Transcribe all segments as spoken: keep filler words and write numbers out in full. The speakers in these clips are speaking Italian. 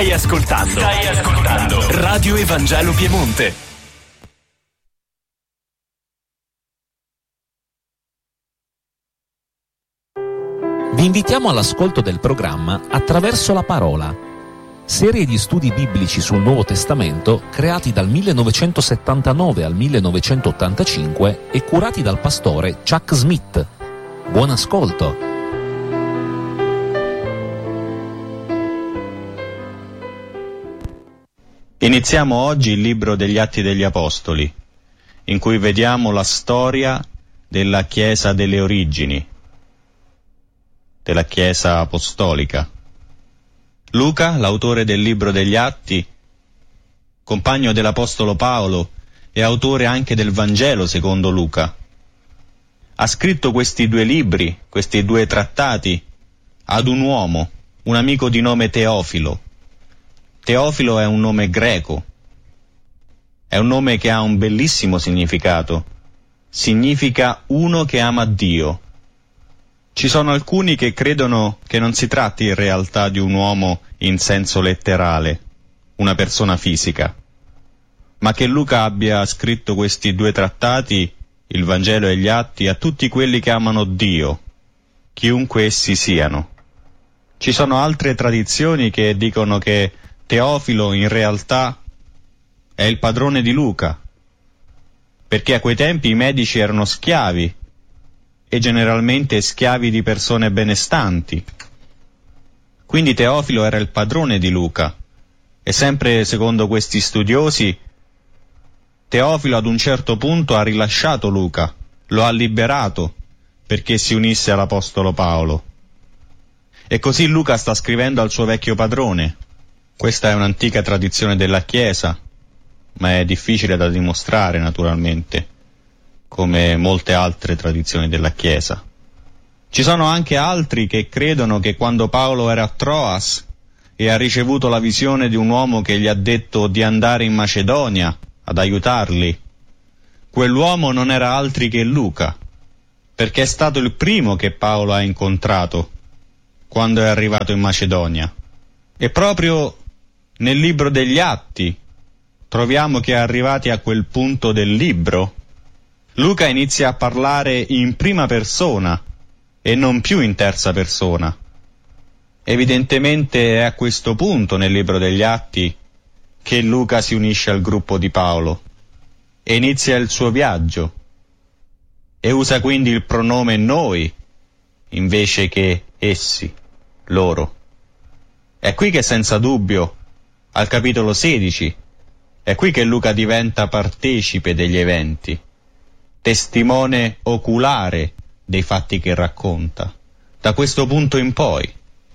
Stai ascoltando. Stai ascoltando. Radio Evangelo Piemonte. Vi invitiamo all'ascolto del programma Attraverso la Parola, serie di studi biblici sul Nuovo Testamento creati dal millenovecentosettantanove al millenovecentottantacinque e curati dal pastore Chuck Smith. Buon ascolto! Iniziamo oggi il libro degli Atti degli Apostoli, in cui vediamo la storia della Chiesa delle origini, della Chiesa apostolica. Luca, l'autore del libro degli Atti, compagno dell'Apostolo Paolo e autore anche del Vangelo secondo Luca, ha scritto questi due libri, questi due trattati, ad un uomo, un amico di nome Teofilo. Teofilo è un nome greco, è un nome che ha un bellissimo significato, significa uno che ama Dio. Ci sono alcuni che credono che non si tratti in realtà di un uomo in senso letterale, una persona fisica, ma che Luca abbia scritto questi due trattati, il Vangelo e gli Atti, a tutti quelli che amano Dio, chiunque essi siano. Ci sono altre tradizioni che dicono che Teofilo in realtà è il padrone di Luca, perché a quei tempi i medici erano schiavi, e generalmente schiavi di persone benestanti. Quindi Teofilo era il padrone di Luca, e sempre secondo questi studiosi, Teofilo ad un certo punto ha rilasciato Luca, lo ha liberato, perché si unisse all'Apostolo Paolo. E così Luca sta scrivendo al suo vecchio padrone. Questa è un'antica tradizione della Chiesa, ma è difficile da dimostrare naturalmente, come molte altre tradizioni della Chiesa. Ci sono anche altri che credono che quando Paolo era a Troas e ha ricevuto la visione di un uomo che gli ha detto di andare in Macedonia ad aiutarli, quell'uomo non era altri che Luca, perché è stato il primo che Paolo ha incontrato quando è arrivato in Macedonia. E proprio nel libro degli Atti troviamo che arrivati a quel punto del libro, Luca inizia a parlare in prima persona e non più in terza persona. Evidentemente è a questo punto nel libro degli Atti che Luca si unisce al gruppo di Paolo e inizia il suo viaggio e usa quindi il pronome noi invece che essi, loro. È qui che senza dubbio, al capitolo sedici, è qui che Luca diventa partecipe degli eventi, testimone oculare dei fatti che racconta, da questo punto in poi.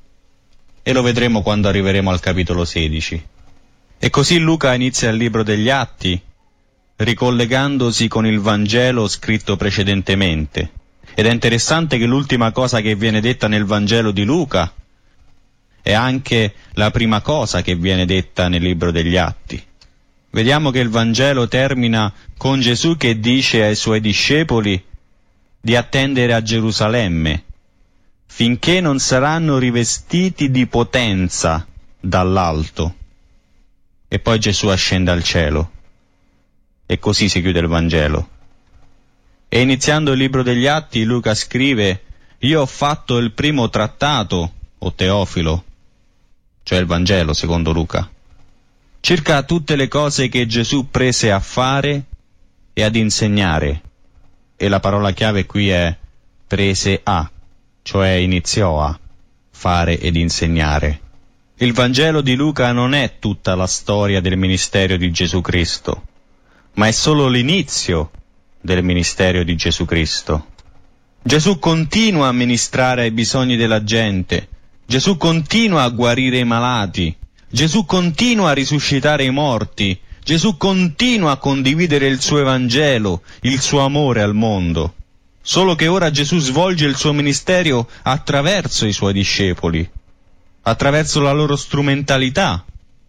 E lo vedremo quando arriveremo al capitolo sedici. E così Luca inizia il libro degli Atti, ricollegandosi con il Vangelo scritto precedentemente. Ed è interessante che l'ultima cosa che viene detta nel Vangelo di Luca è anche la prima cosa che viene detta nel libro degli Atti. Vediamo che il Vangelo termina con Gesù che dice ai suoi discepoli di attendere a Gerusalemme finché non saranno rivestiti di potenza dall'alto. E poi Gesù ascende al cielo. E così si chiude il Vangelo. E iniziando il libro degli Atti, Luca scrive: io ho fatto il primo trattato, o Teofilo, cioè il Vangelo secondo Luca, circa tutte le cose che Gesù prese a fare e ad insegnare. E la parola chiave qui è prese a, cioè iniziò a fare ed insegnare. Il Vangelo di Luca non è tutta la storia del ministero di Gesù Cristo, ma è solo l'inizio del ministero di Gesù Cristo. Gesù continua a ministrare ai bisogni della gente, Gesù continua a guarire i malati, Gesù continua a risuscitare i morti, Gesù continua a condividere il suo Evangelo, il suo amore al mondo. Solo che ora Gesù svolge il suo ministero attraverso i suoi discepoli, attraverso la loro strumentalità,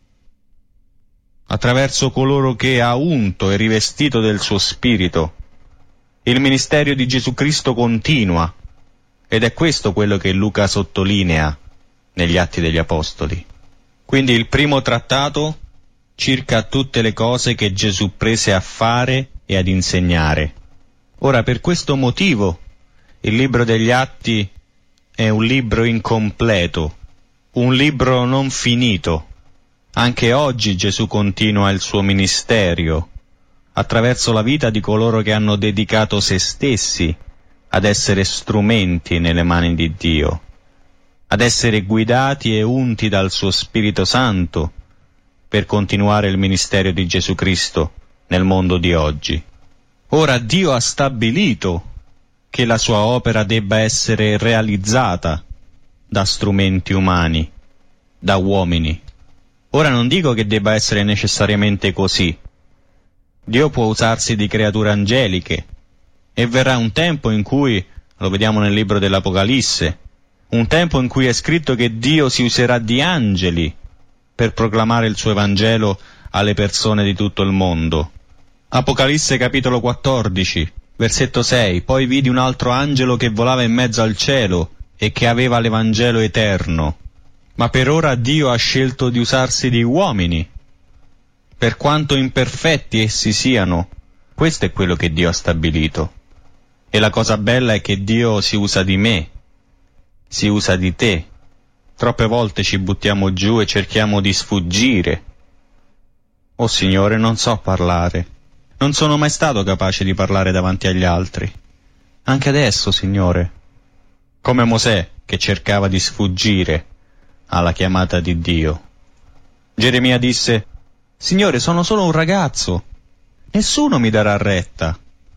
attraverso coloro che ha unto e rivestito del suo spirito. Il ministero di Gesù Cristo continua, ed è questo quello che Luca sottolinea negli Atti degli Apostoli. Quindi il primo trattato circa tutte le cose che Gesù prese a fare e ad insegnare. Ora, per questo motivo, il libro degli Atti è un libro incompleto, un libro non finito. Anche oggi Gesù continua il suo ministero attraverso la vita di coloro che hanno dedicato se stessi ad essere strumenti nelle mani di Dio, ad essere guidati e unti dal suo Spirito Santo per continuare il ministero di Gesù Cristo nel mondo di oggi. Ora Dio ha stabilito che la sua opera debba essere realizzata da strumenti umani, da uomini. Ora non dico che debba essere necessariamente così. Dio può usarsi di creature angeliche, e verrà un tempo in cui, lo vediamo nel libro dell'Apocalisse, un tempo in cui è scritto che Dio si userà di angeli per proclamare il suo Evangelo alle persone di tutto il mondo. Apocalisse capitolo quattordici, versetto sei, poi vidi un altro angelo che volava in mezzo al cielo e che aveva l'Evangelo eterno. Ma per ora Dio ha scelto di usarsi di uomini, per quanto imperfetti essi siano. Questo è quello che Dio ha stabilito. E la cosa bella è che Dio si usa di me, si usa di te. Troppe volte ci buttiamo giù e cerchiamo di sfuggire. Oh Signore, non so parlare. Non sono mai stato capace di parlare davanti agli altri. Anche adesso, Signore. Come Mosè, che cercava di sfuggire alla chiamata di Dio. Geremia disse: Signore, sono solo un ragazzo. Nessuno mi darà retta.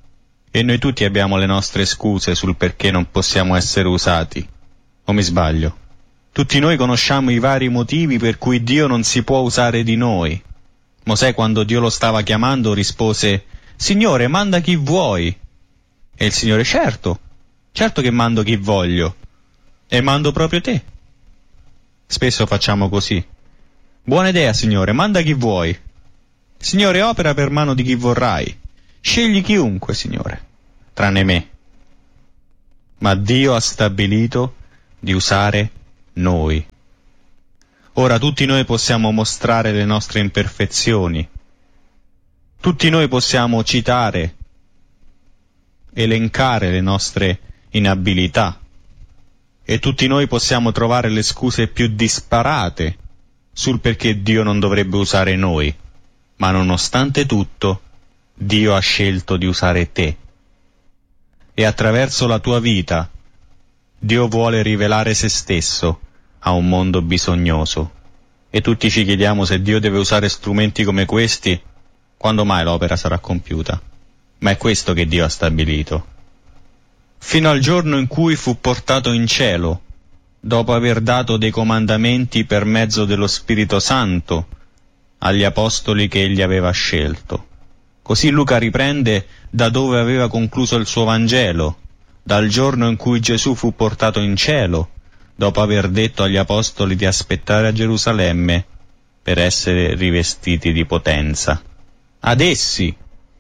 E noi tutti abbiamo le nostre scuse sul perché non possiamo essere usati. O mi sbaglio? Tutti noi conosciamo i vari motivi per cui Dio non si può usare di noi. Mosè, quando Dio lo stava chiamando, rispose: Signore, manda chi vuoi. E il Signore: certo, certo che mando chi voglio. E mando proprio te. Spesso facciamo così. Buona idea, Signore, manda chi vuoi. Signore, opera per mano di chi vorrai. Scegli chiunque, Signore, tranne me. Ma Dio ha stabilito di usare noi. Ora tutti noi possiamo mostrare le nostre imperfezioni. Tutti noi possiamo citare, elencare le nostre inabilità. E tutti noi possiamo trovare le scuse più disparate sul perché Dio non dovrebbe usare noi. Ma nonostante tutto, Dio ha scelto di usare te. E attraverso la tua vita, Dio vuole rivelare se stesso a un mondo bisognoso. E tutti ci chiediamo: se Dio deve usare strumenti come questi, quando mai l'opera sarà compiuta? Ma è questo che Dio ha stabilito. Fino al giorno in cui fu portato in cielo, dopo aver dato dei comandamenti per mezzo dello Spirito Santo agli apostoli che egli aveva scelto. Così Luca riprende da dove aveva concluso il suo Vangelo, dal giorno in cui Gesù fu portato in cielo, dopo aver detto agli apostoli di aspettare a Gerusalemme per essere rivestiti di potenza. Ad essi,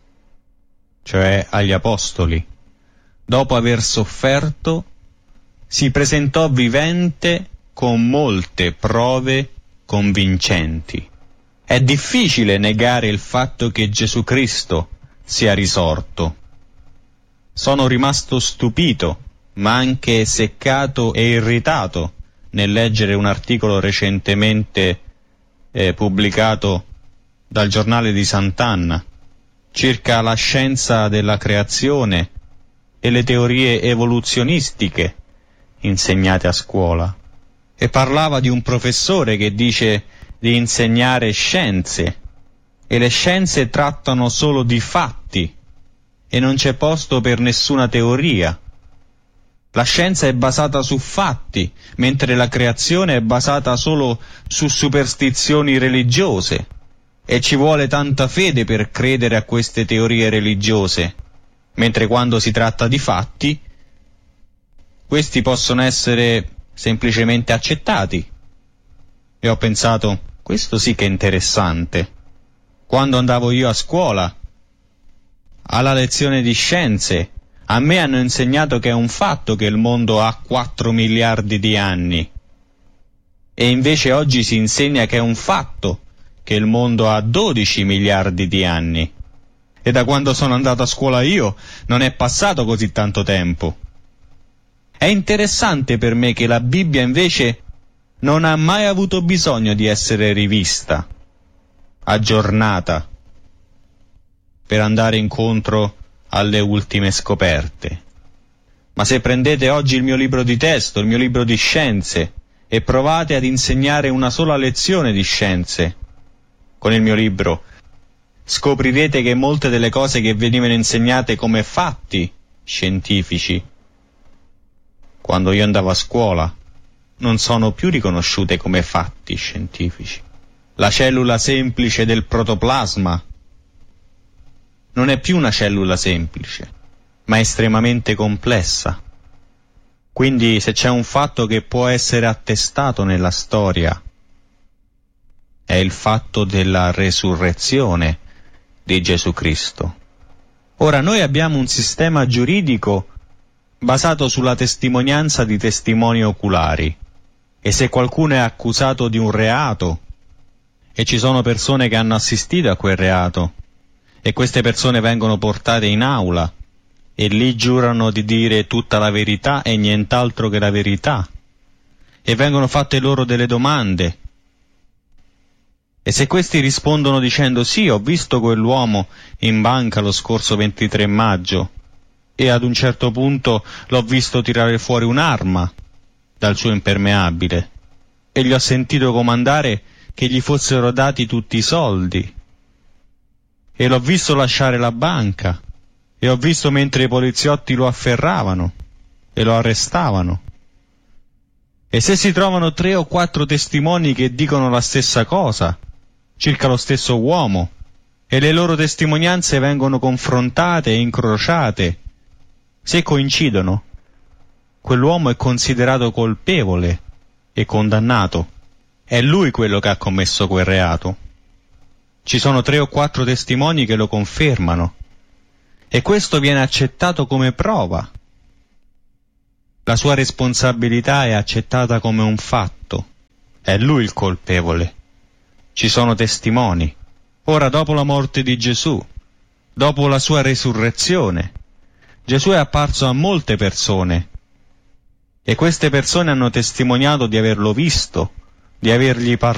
cioè agli apostoli, dopo aver sofferto, si presentò vivente con molte prove convincenti. È difficile negare il fatto che Gesù Cristo sia risorto. Sono rimasto stupito, ma anche seccato e irritato nel leggere un articolo recentemente eh, pubblicato dal giornale di Sant'Anna circa la scienza della creazione e le teorie evoluzionistiche insegnate a scuola. E parlava di un professore che dice di insegnare scienze, e le scienze trattano solo di fatti e non c'è posto per nessuna teoria. La scienza è basata su fatti, mentre la creazione è basata solo su superstizioni religiose, e ci vuole tanta fede per credere a queste teorie religiose, mentre quando si tratta di fatti, questi possono essere semplicemente accettati. E ho pensato: questo sì che è interessante. Quando andavo io a scuola, alla lezione di scienze, a me hanno insegnato che è un fatto che il mondo ha quattro miliardi di anni. E invece oggi si insegna che è un fatto che il mondo ha dodici miliardi di anni. E da quando sono andato a scuola io non è passato così tanto tempo. È interessante per me che la Bibbia invece non ha mai avuto bisogno di essere rivista, aggiornata, per andare incontro alle ultime scoperte. Ma se prendete oggi il mio libro di testo, il mio libro di scienze, e provate ad insegnare una sola lezione di scienze con il mio libro, scoprirete che molte delle cose che venivano insegnate come fatti scientifici, quando io andavo a scuola, non sono più riconosciute come fatti scientifici. La cellula semplice del protoplasma non è più una cellula semplice, ma è estremamente complessa. Quindi se c'è un fatto che può essere attestato nella storia, è il fatto della resurrezione di Gesù Cristo. Ora noi abbiamo un sistema giuridico basato sulla testimonianza di testimoni oculari, e se qualcuno è accusato di un reato e ci sono persone che hanno assistito a quel reato e queste persone vengono portate in aula e lì giurano di dire tutta la verità e nient'altro che la verità, e vengono fatte loro delle domande, e se questi rispondono dicendo sì, ho visto quell'uomo in banca lo scorso ventitré maggio e ad un certo punto l'ho visto tirare fuori un'arma dal suo impermeabile e gli ho sentito comandare che gli fossero dati tutti i soldi e l'ho visto lasciare la banca e ho visto mentre i poliziotti lo afferravano e lo arrestavano. E se si trovano tre o quattro testimoni che dicono la stessa cosa circa lo stesso uomo e le loro testimonianze vengono confrontate e incrociate, se coincidono, quell'uomo è considerato colpevole e condannato. È lui quello che ha commesso quel reato. Ci sono tre o quattro testimoni che lo confermano e questo viene accettato come prova. La sua responsabilità è accettata come un fatto. È lui il colpevole. Ci sono testimoni. Ora, dopo la morte di Gesù, dopo la sua resurrezione, Gesù è apparso a molte persone e queste persone hanno testimoniato di averlo visto, di avergli parlato.